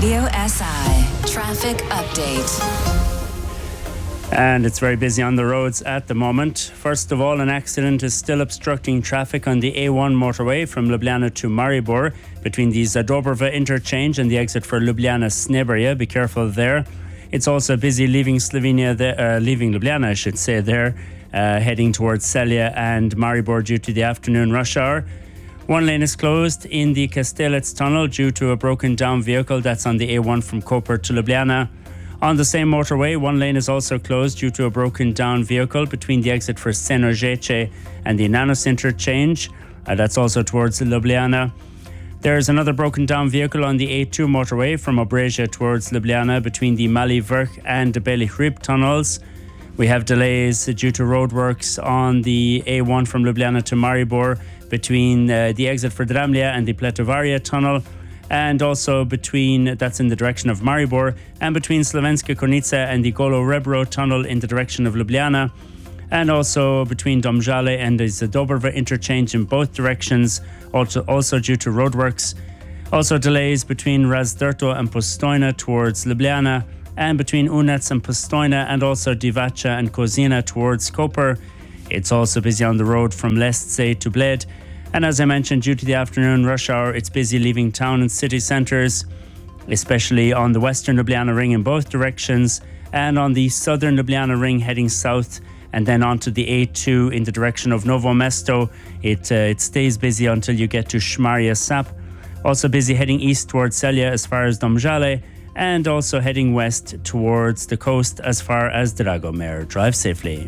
Radio SI traffic update. And it's very busy on the roads at the moment. First of all, an accident is still obstructing traffic on the A1 motorway from Ljubljana to Maribor between the Zadobrova interchange and the exit for Ljubljana Sneberje. Be careful there. It's also busy leaving leaving Ljubljana, I should say, there, heading towards Celje and Maribor due to the afternoon rush hour. One lane is closed in the Kastelec tunnel due to a broken down vehicle that's on the A1 from Koper to Ljubljana. On the same motorway, one lane is also closed due to a broken down vehicle between the exit for Senožeče and the Nanos interchange. That's also towards Ljubljana. There's another broken down vehicle on the A2 motorway from Obrežje towards Ljubljana between the Mali Vrh and the Beli Hrib tunnels. We have delays due to roadworks on the A1 from Ljubljana to Maribor between the exit for Dramlje and the Pletovaria tunnel, and also that's in the direction of Maribor, and between Slovenska Konica and the Golo Rebro tunnel in the direction of Ljubljana, and also between Domžale and the Zadobrova interchange in both directions, also due to roadworks. Also delays between Razdrto and Postojna towards Ljubljana, and between Unec and Postojna, and also Divača and Kozina towards Koper. It's also busy on the road from Lestse to Bled. And as I mentioned, due to the afternoon rush hour, it's busy leaving town and city centres, especially on the western Ljubljana ring in both directions, and on the southern Ljubljana ring heading south, and then onto the A2 in the direction of Novo Mesto. It stays busy until you get to Šmarje Sap. Also busy heading east towards Celje as far as Domžale, and also heading west towards the coast as far as Dragomer. Drive safely.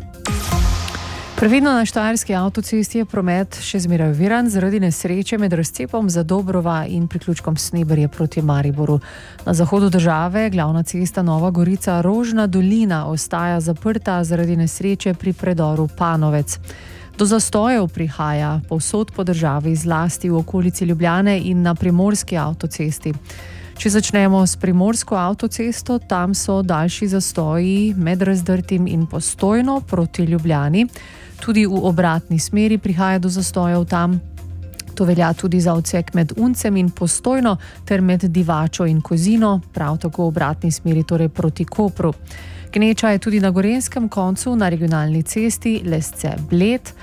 Previdno na Štajerski avtocesti je promet še zmeraj oviran zaradi nesreče med razcepom Zadobrova in priključkom Sneberje proti Mariboru. Na zahodu države glavna cesta Nova Gorica-Rožna dolina ostaja zaprta zaradi nesreče pri predoru Panovec. Do zastojev prihaja povsod po državi, zlasti v okolici Ljubljane in na primorski avtocesti. Če začnemo s primorsko avtocesto, tam so daljši zastoji med Razdrtim in Postojno proti Ljubljani. Tudi v obratni smeri prihaja do zastojev tam. To velja tudi za odsek med Uncem in Postojno ter med Divačo in Kozino, prav tako v obratni smeri, torej proti Kopru. Gneča je tudi na Gorenjskem koncu na regionalni cesti Lesce-Bled.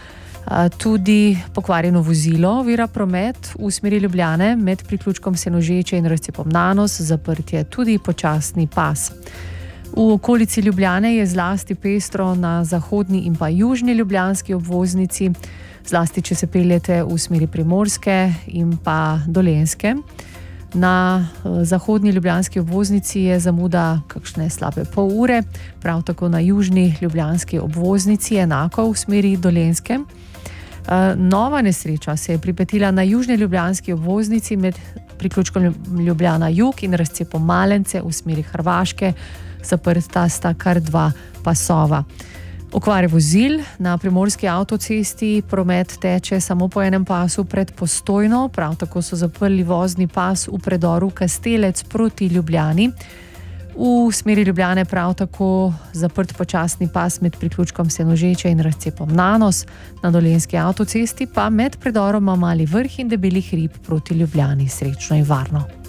Tudi pokvarjeno vozilo ovira promet v smeri Ljubljane med priključkom Senožeče in razcepom Nanos, zaprt je tudi počasni pas. V okolici Ljubljane je zlasti pestro na zahodni in pa južni ljubljanski obvoznici, zlasti če se peljete v smeri Primorske in pa Dolenjske. Na zahodni ljubljanski obvoznici je zamuda kakšne slabe pol ure, prav tako na južni ljubljanski obvoznici enako v smeri Dolenjske. Nova nesreča se je pripetila na južni ljubljanski obvoznici med priključkom Ljubljana Jug in razcepom Malence v smeri Hrvaške. Zaprta sta kar dva pasova. Okvare vozil na primorski avtocesti, promet teče samo po enem pasu pred Postojno, prav tako so zaprli vozni pas v predoru Kastelec proti Ljubljani. V smeri Ljubljane prav tako zaprt počasni pas med priključkom Senožeče in razcepom Nanos, na dolenjski avtocesti pa med predoroma Mali Vrh in Debeli Hrib proti Ljubljani. Srečno in varno.